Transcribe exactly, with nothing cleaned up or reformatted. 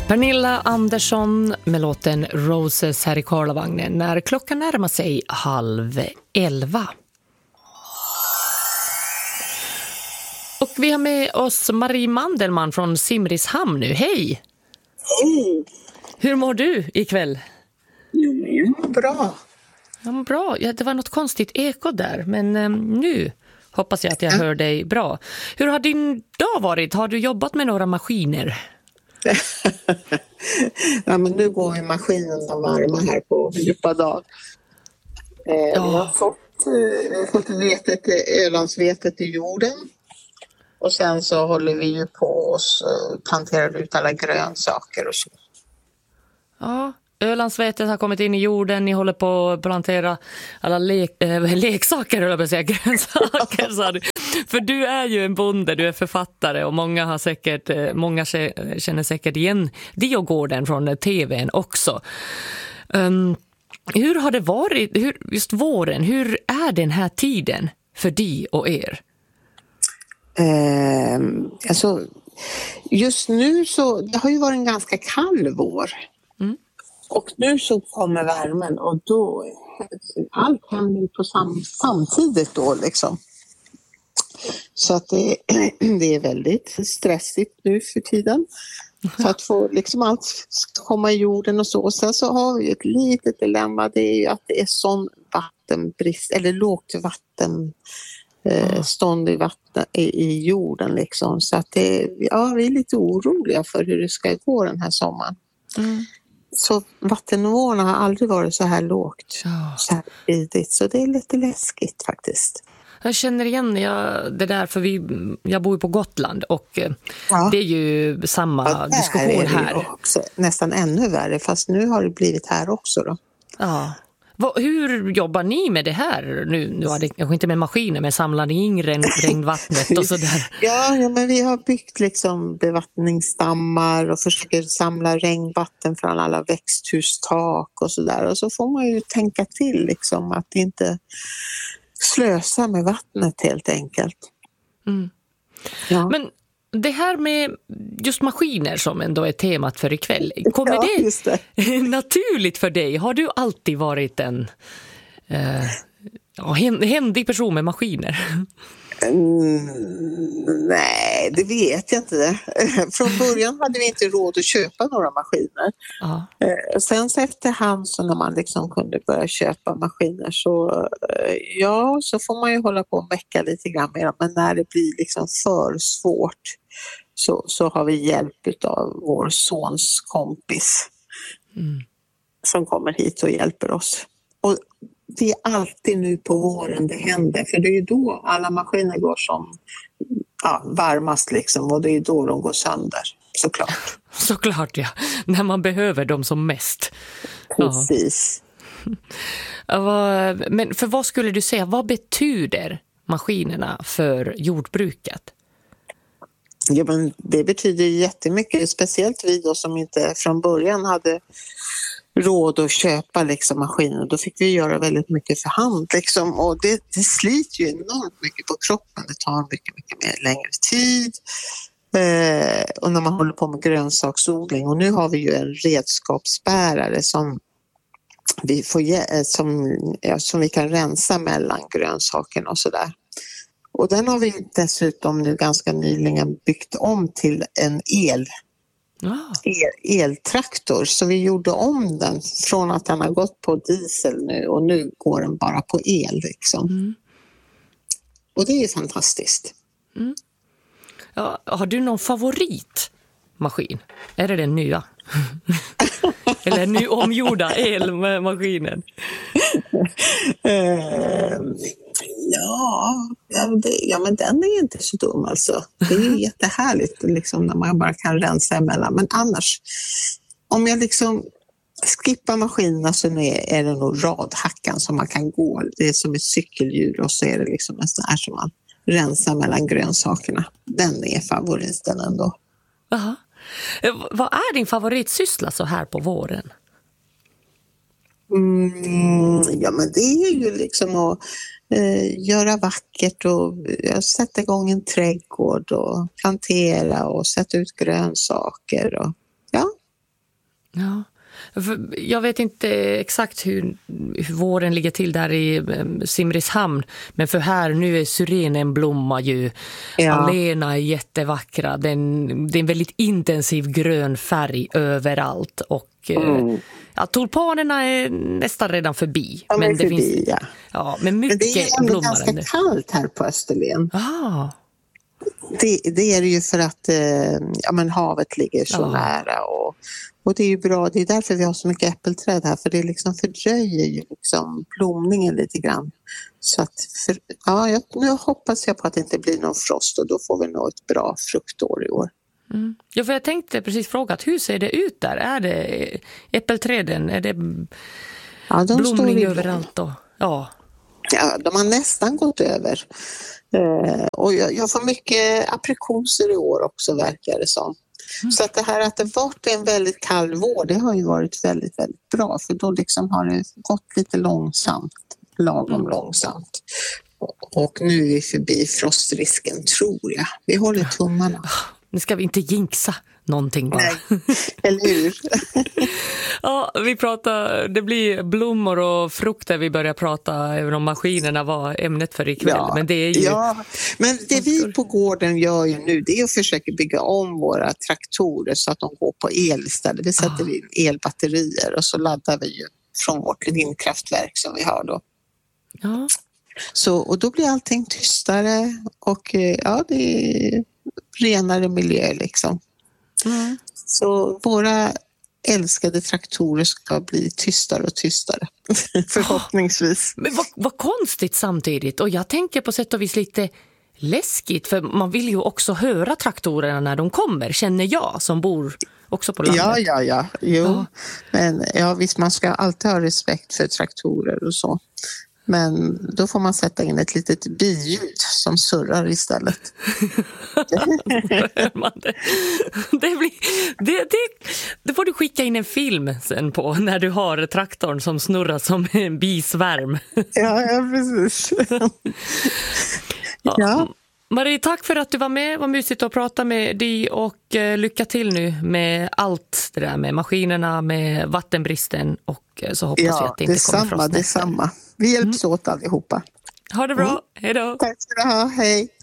Pernilla Andersson med låten Roses här i Karlavagnen när klockan närmar sig halv elva. Och vi har med oss Marie Mandelman från Simrishamn nu. Hej! Hej! Hur mår du ikväll? Jo, bra. Ja, bra. Ja, det var något konstigt eko där, men eh, nu hoppas jag att jag hör dig bra. Hur har din dag varit? Har du jobbat med några maskiner? Ja, men nu går ju maskinerna varma här på djupa dag. Eh, ja. Vi har fått, eh, fått vetet, Ölandsvetet i jorden. Och sen så håller vi ju på oss och planterar ut alla grönsaker och så. Ja, Ölandsvetet har kommit in i jorden. Ni håller på att plantera alla le- äh, leksaker, eller säga grönsaker. Sa du. För du är ju en bonde, du är författare och många har säkert, många känner säkert igen Diogården från tvn också. Um, hur har det varit, hur, just våren, hur är den här tiden för dig och er? Eh, alltså, just nu så, det har ju varit en ganska kall vår. Mm. Och nu så kommer värmen och då, allt händer på sam, samtidigt då liksom. Så att det, det är väldigt stressigt nu för tiden. För att få liksom allt komma i jorden och så. Och sen så har vi ett litet dilemma, det är ju att det är sån vattenbrist, eller lågt vatten. Stånd i vatten i, i jorden liksom. Så att det, ja, vi är lite oroliga för hur det ska gå den här sommaren. Mm. Så vattennivåerna har aldrig varit så här lågt, ja. Så här tidigt. Så det är lite läskigt faktiskt. Jag känner igen jag, det där, för vi, jag bor ju på Gotland och ja. Det är ju samma ja, diskussion här. Också, nästan ännu värre, fast nu har det blivit här också då. Ja. Hur jobbar ni med det här? Nu, nu har det kanske inte med maskiner, men samlar ni in regn, regnvattnet och sådär? Ja, ja, men vi har byggt liksom bevattningsdammar och försöker samla regnvatten från alla växthustak och sådär. Och så får man ju tänka till liksom att inte slösa med vattnet helt enkelt. Mm. Ja. Men det här med just maskiner som ändå är temat för ikväll, kommer ja, det, det naturligt för dig? Har du alltid varit en eh, ja, händig person med maskiner? Mm, nej, det vet jag inte. Från början hade vi inte råd att köpa några maskiner. Ja. Sen så efterhand så när man liksom kunde börja köpa maskiner så ja, så får man ju hålla på och mecka lite grann med dem. Men när det blir liksom för svårt så, så har vi hjälp av vår sons kompis mm. som kommer hit och hjälper oss. Och det är alltid nu på våren det händer, för det är ju då alla maskiner går som ja, varmast liksom, och det är då de går sönder, såklart. Såklart, ja. När man behöver dem som mest. Precis. Ja. Men för vad skulle du säga, vad betyder maskinerna för jordbruket? Ja, men det betyder jättemycket, speciellt vi då som inte från början hade råd att köpa liksom maskiner. Då fick vi göra väldigt mycket för hand liksom. Och det, det sliter ju enormt mycket på kroppen. Det tar mycket, mycket mer längre tid. Eh, och när man håller på med grönsaksodling. Och nu har vi ju en redskapsbärare som vi, får, som, ja, som vi kan rensa mellan grönsakerna och sådär. Och den har vi dessutom nu ganska nyligen byggt om till en el. Ah. El, eltraktor, så vi gjorde om den från att den har gått på diesel nu och nu går den bara på el liksom. Mm. Och det är fantastiskt. Mm. Ja, har du någon favoritmaskin? Är det den nya? Eller ny omgjorda elmaskinen? uh, ja, ja, det, ja, men den är inte så dum alltså. Det är ju jättehärligt liksom, när man bara kan rensa emellan. Men annars, om jag liksom skippar maskinerna så är, är det nog radhackan som man kan gå. Det är som ett cykelhjul och så är det liksom en sån här som man rensar mellan grönsakerna. Den är favoriten ändå. Aha. Vad är din favoritsyssla så här på våren? Mm, ja, men det är ju liksom att eh, göra vackert och ja, sätta igång en trädgård och plantera och sätta ut grönsaker. Och, ja, Ja. Jag vet inte exakt hur, hur våren ligger till där i Simrishamn, men för här nu är syrenen blommar ju, ja. Alena är jättevackra, den, det är en väldigt intensiv grön färg överallt och mm. ja, tulpanerna är nästan redan förbi. Ja, men, det förbi, finns, ja. Ja, men mycket men det är ändå blommar ganska ändå. kallt här på Österlen. Ah. Det, det är det ju för att eh, ja, men havet ligger så ja. nära och, och det är ju bra, det är därför vi har så mycket äppelträd här, för det liksom fördröjer ju liksom blomningen lite grann. Så att för, ja, jag, nu hoppas jag på att det inte blir någon frost och då får vi nog ett bra fruktår i år. Mm. Ja, för jag tänkte precis frågat, hur ser det ut där? Är det äppelträden? Är det ja, de blomning står i överallt då? Ja. Ja, de har nästan gått över. Eh, och jag, jag får mycket aprikoser i år också, verkar det som. Mm. Så att det här att det varit en väldigt kall vår, det har ju varit väldigt, väldigt bra. För då liksom har det gått lite långsamt, lagom mm. långsamt. Och, och nu är vi förbi frostrisken, tror jag. Vi håller tummarna. Nu ska vi inte jinxa någonting bara. Nej, eller hur? Ja, vi pratar, det blir blommor och frukter vi börjar prata, även om maskinerna var ämnet för ikväll. Ja, men det är ju... ja, men det vi på gården gör ju nu, det är att försöka bygga om våra traktorer så att de går på el istället. Vi sätter ah. in elbatterier och så laddar vi ju från vårt vindkraftverk som vi har då. Ja. Så, och då blir allting tystare och ja, det är renare miljö liksom. Mm. Så våra älskade traktorer ska bli tystare och tystare, förhoppningsvis. Men vad, vad konstigt samtidigt, och jag tänker på sätt och vis lite läskigt, för man vill ju också höra traktorerna när de kommer, känner jag som bor också på landet. Ja, ja, ja, jo. Ja. Men ja, visst, man ska alltid ha respekt för traktorer och så. Men då får man sätta in ett litet biljud som surrar istället. det, det, blir, det, det, det får du skicka in en film sen på, när du har traktorn som snurrar som en bisvärm. Ja, ja, precis. Ja. Ja. Marie, tack för att du var med. Vad mysigt att prata med dig, och eh, lycka till nu med allt det där med maskinerna, med vattenbristen, och eh, så hoppas ja, vi att det inte kommer frost. Ja, det är samma. Vi hjälps mm. åt allihopa. Ha det bra. Mm. Hej då. Tack ska du ha. Hej.